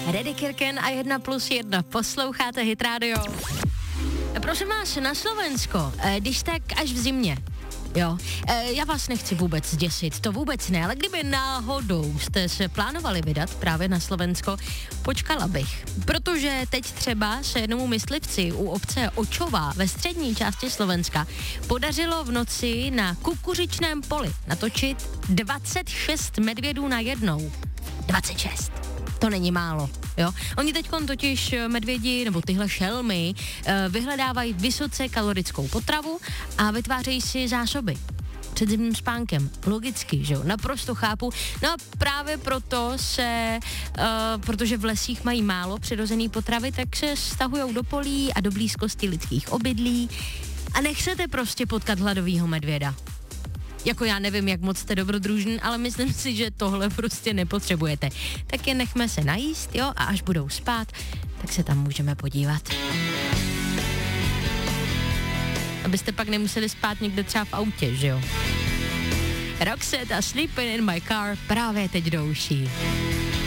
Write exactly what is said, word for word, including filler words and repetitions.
Reddy Kirken a jedna plus jedna. Posloucháte Hit Radio. Prosím vás, na Slovensko, když tak až v zimě. Jo, já vás nechci vůbec děsit, to vůbec ne, ale kdyby náhodou jste se plánovali vydat právě na Slovensko, počkala bych. Protože teď třeba se jednomu myslivci u obce Očová ve střední části Slovenska podařilo v noci na kukuřičném poli natočit dvacet šest medvědů na jednou. dvacet šest. To není málo, jo. Oni teďkon totiž medvědi, nebo tyhle šelmy, vyhledávají vysoce kalorickou potravu a vytvářejí si zásoby před zimním spánkem. Logicky, že jo, naprosto chápu. No a právě proto se, uh, protože v lesích mají málo přirozený potravy, tak se stahujou do polí a do blízkosti lidských obydlí a nechcete prostě potkat hladovýho medvěda. Jako já nevím, jak moc jste dobrodružný, ale myslím si, že tohle prostě nepotřebujete. Tak je nechme se najíst, jo, a až budou spát, tak se tam můžeme podívat. Abyste pak nemuseli spát někde třeba v autě, že jo. Roxette a Sleeping in my car právě teď do uší.